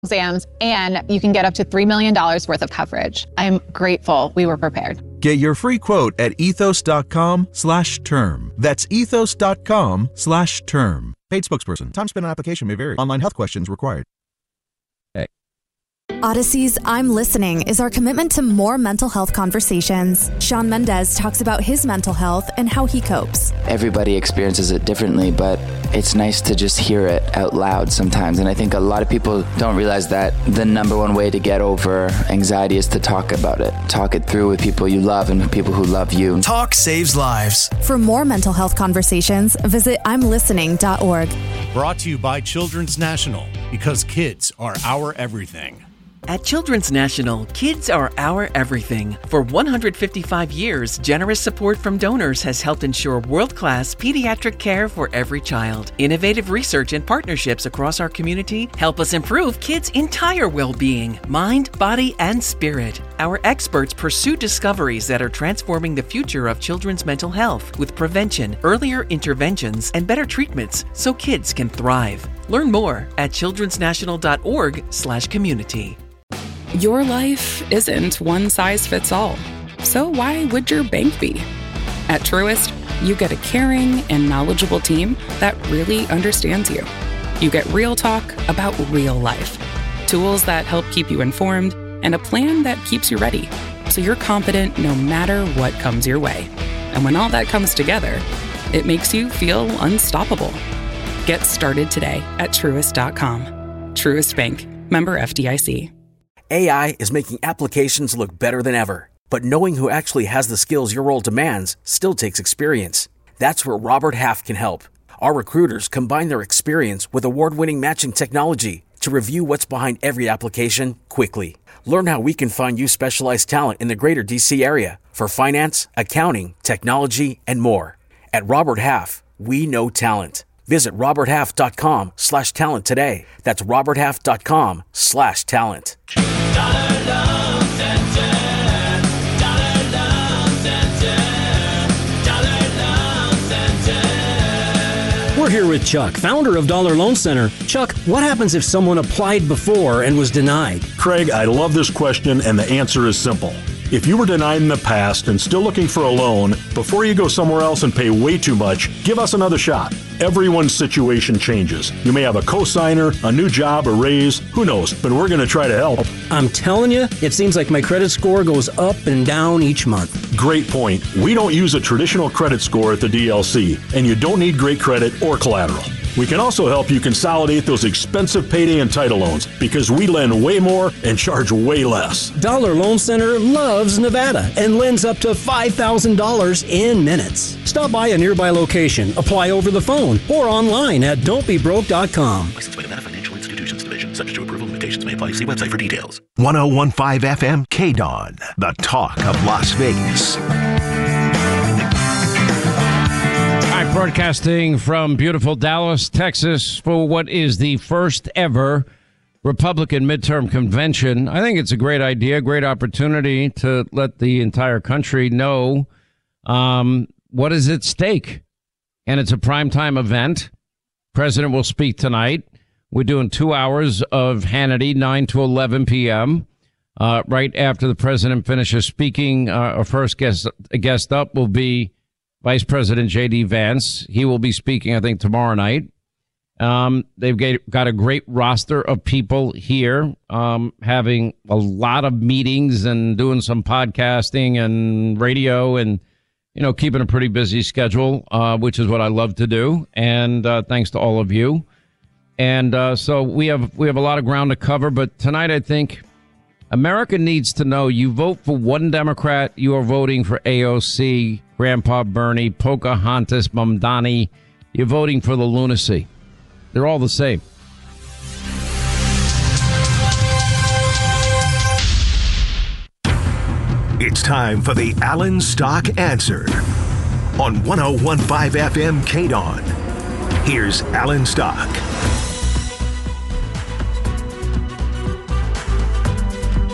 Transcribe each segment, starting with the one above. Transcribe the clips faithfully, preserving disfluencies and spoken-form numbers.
exams, and you can get up to three million dollars worth of coverage. I'm grateful we were prepared. Get your free quote at ethos.com slash term. That's ethos.com slash term. Paid spokesperson. Time spent on application may vary. Online health questions required. Odyssey's I'm Listening is our commitment to more mental health conversations. Shawn Mendes talks about his mental health and how he copes. Everybody experiences it differently, but it's nice to just hear it out loud sometimes. And I think a lot of people don't realize that the number one way to get over anxiety is to talk about it. Talk it through with people you love and people who love you. Talk saves lives. For more mental health conversations, visit I'm listening dot org. Brought to you by Children's National, because kids are our everything. At Children's National, kids are our everything. For one hundred fifty-five years, generous support from donors has helped ensure world-class pediatric care for every child. Innovative research and partnerships across our community help us improve kids' entire well-being, mind, body, and spirit. Our experts pursue discoveries that are transforming the future of children's mental health with prevention, earlier interventions, and better treatments so kids can thrive. Learn more at childrens national dot org slash community. Your life isn't one size fits all, so why would your bank be? At Truist, you get a caring and knowledgeable team that really understands you. You get real talk about real life, tools that help keep you informed, and a plan that keeps you ready, so you're confident no matter what comes your way. And when all that comes together, it makes you feel unstoppable. Get started today at truist dot com. Truist Bank, member F D I C. A I is making applications look better than ever, but knowing who actually has the skills your role demands still takes experience. That's where Robert Half can help. Our recruiters combine their experience with award-winning matching technology to review what's behind every application quickly. Learn how we can find you specialized talent in the greater D C area for finance, accounting, technology, and more. At Robert Half, we know talent. Visit roberthalf.com slash talent today. That's roberthalf.com slash talent. We're here with Chuck, founder of Dollar Loan Center. Chuck, what happens if someone applied before and was denied? Craig, I love this question, and the answer is simple. If you were denied in the past and still looking for a loan, before you go somewhere else and pay way too much, give us another shot. Everyone's situation changes. You may have a cosigner, a new job, a raise, who knows, but we're going to try to help. I'm telling you, it seems like my credit score goes up and down each month. Great point. We don't use a traditional credit score at the D L C, and you don't need great credit or collateral. We can also help you consolidate those expensive payday and title loans because we lend way more and charge way less. Dollar Loan Center loves Nevada and lends up to five thousand dollars in minutes. Stop by a nearby location, apply over the phone, or online at don't be broke dot com. Licensed by Nevada Financial Institutions Division. Subject to approval. Limitations may apply. See website for details. one oh one point five F M K D O N, the talk of Las Vegas. Broadcasting from beautiful Dallas, Texas, for what is the first ever Republican midterm convention. I think it's a great idea, great opportunity to let the entire country know um, what is at stake. And it's a primetime event. President will speak tonight. We're doing two hours of Hannity, nine to eleven p.m. Uh, right after the president finishes speaking, uh, our first guest, guest up will be Vice President J D. Vance. He will be speaking, I think, tomorrow night. Um, they've got a great roster of people here, um, having a lot of meetings and doing some podcasting and radio and, you know, keeping a pretty busy schedule, uh, which is what I love to do. And uh, thanks to all of you. And uh, so we have we have a lot of ground to cover. But tonight, I think America needs to know you vote for one Democrat, you are voting for A O C, Grandpa Bernie, Pocahontas, Mamdani. You're voting for the lunacy. They're all the same. It's time for the Alan Stock Answer on one oh one point five F M K D O N. Here's Alan Stock.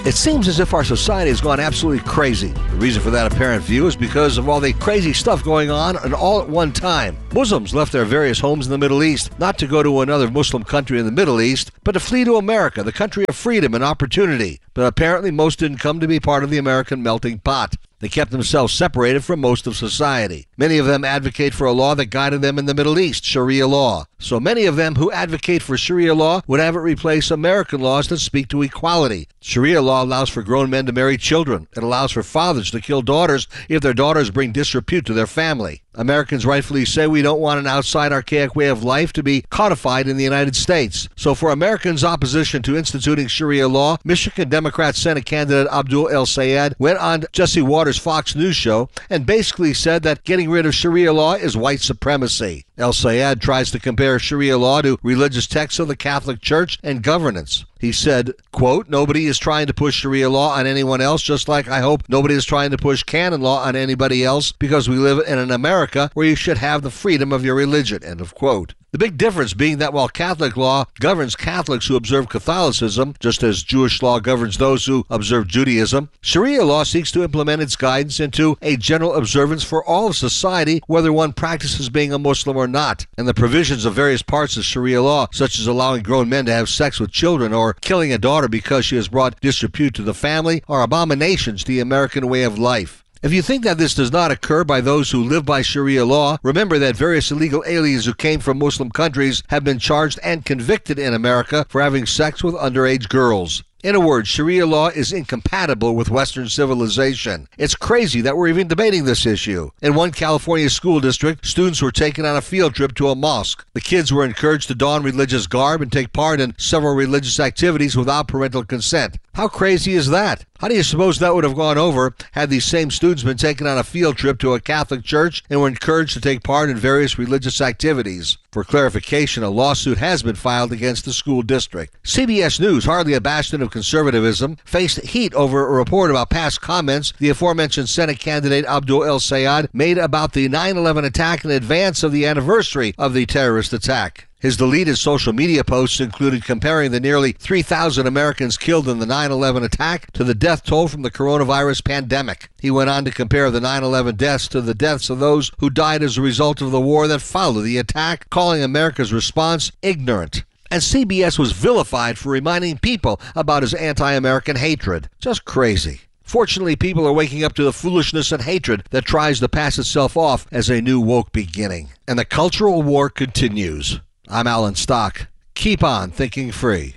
It seems as if our society has gone absolutely crazy. The reason for that apparent view is because of all the crazy stuff going on and all at one time. Muslims left their various homes in the Middle East, not to go to another Muslim country in the Middle East, but to flee to America, the country of freedom and opportunity. But apparently most didn't come to be part of the American melting pot. They kept themselves separated from most of society. Many of them advocate for a law that guided them in the Middle East, Sharia law. So many of them who advocate for Sharia law would have it replace American laws that speak to equality. Sharia law allows for grown men to marry children. It allows for fathers to kill daughters if their daughters bring disrepute to their family. Americans rightfully say we don't want an outside archaic way of life to be codified in the United States. So for Americans' opposition to instituting Sharia law, Michigan Democrat Senate candidate Abdul El Sayed went on Jesse Waters' Fox News show and basically said that getting rid of Sharia law is white supremacy. El Sayed tries to compare Sharia law to religious texts of the Catholic Church and governance. He said, quote, nobody is trying to push Sharia law on anyone else, just like I hope nobody is trying to push canon law on anybody else, because we live in an America where you should have the freedom of your religion, end of quote. The big difference being that while Catholic law governs Catholics who observe Catholicism, just as Jewish law governs those who observe Judaism, Sharia law seeks to implement its guidance into a general observance for all of society, whether one practices being a Muslim or not. And the provisions of various parts of Sharia law, such as allowing grown men to have sex with children or killing a daughter because she has brought disrepute to the family, are abominations to the American way of life. If you think that this does not occur by those who live by Sharia law, remember that various illegal aliens who came from Muslim countries have been charged and convicted in America for having sex with underage girls. In a word, Sharia law is incompatible with Western civilization. It's crazy that we're even debating this issue. In one California school district, students were taken on a field trip to a mosque. The kids were encouraged to don religious garb and take part in several religious activities without parental consent. How crazy is that? How do you suppose that would have gone over had these same students been taken on a field trip to a Catholic church and were encouraged to take part in various religious activities? For clarification, a lawsuit has been filed against the school district. C B S News, hardly a bastion of conservatism, faced heat over a report about past comments the aforementioned Senate candidate Abdul El Sayed made about the nine eleven attack in advance of the anniversary of the terrorist attack. His deleted social media posts included comparing the nearly three thousand Americans killed in the nine eleven attack to the death toll from the coronavirus pandemic. He went on to compare the nine eleven deaths to the deaths of those who died as a result of the war that followed the attack, calling America's response ignorant. And C B S was vilified for reminding people about his anti-American hatred. Just crazy. Fortunately, people are waking up to the foolishness and hatred that tries to pass itself off as a new woke beginning. And the cultural war continues. I'm Alan Stock. Keep on thinking free.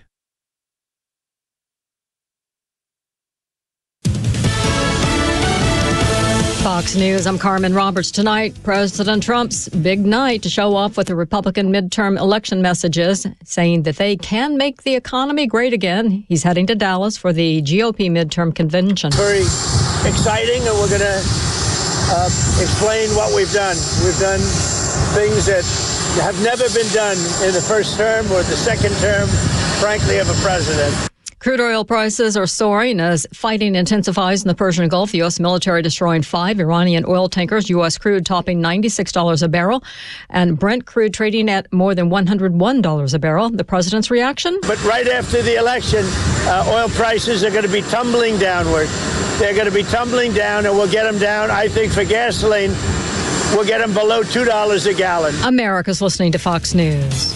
Fox News, I'm Carmen Roberts. Tonight, President Trump's big night to show off with the Republican midterm election messages, saying that they can make the economy great again. He's heading to Dallas for the G O P midterm convention. Very exciting, and we're going to uh, explain what we've done. We've done things that have never been done in the first term or the second term, frankly, of a president. Crude oil prices are soaring as fighting intensifies in the Persian Gulf. The U S military destroying five Iranian oil tankers. U S crude topping ninety-six dollars a barrel, and Brent crude trading at more than one hundred one dollars a barrel. The president's reaction? But right after the election, uh, oil prices are going to be tumbling downward. They're going to be tumbling down, and we'll get them down, I think, for gasoline. We'll get them below two dollars a gallon. America's listening to Fox News.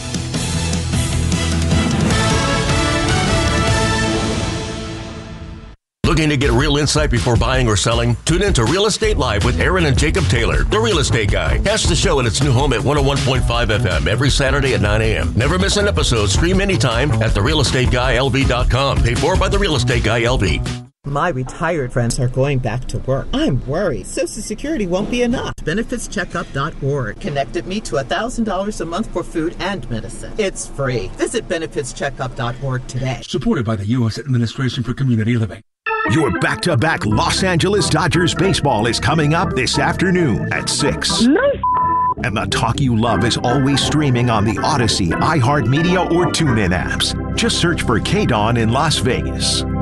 Looking to get real insight before buying or selling? Tune in to Real Estate Live with Aaron and Jacob Taylor, the real estate guy. Catch the show in its new home at one oh one point five F M every Saturday at nine a.m. Never miss an episode. Stream anytime at the real estate guy L V dot com. Paid for by the Real Estate Guy L V. My retired friends are going back to work. I'm worried Social Security won't be enough. benefits checkup dot org connected me to one thousand dollars a month for food and medicine. It's free. Visit benefits checkup dot org today. Supported by the U S Administration for Community Living. Your back-to-back Los Angeles Dodgers baseball is coming up this afternoon at six. And the talk you love is always streaming on the Odyssey, iHeartMedia, or TuneIn apps. Just search for K-Dawn in Las Vegas.